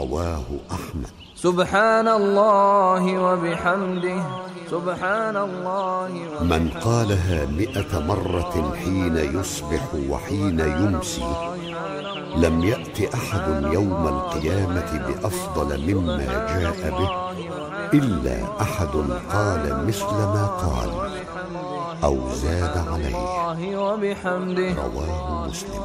رواه أحمد. سبحان الله وبحمده سبحان الله وبحمده. من قالها 100 مرة حين يصبح وحين يمسي لم يأت أحد يوم القيامة بأفضل مما جاء به إلا أحد قال مثل ما قال أو زاد عليه. رواه مسلم.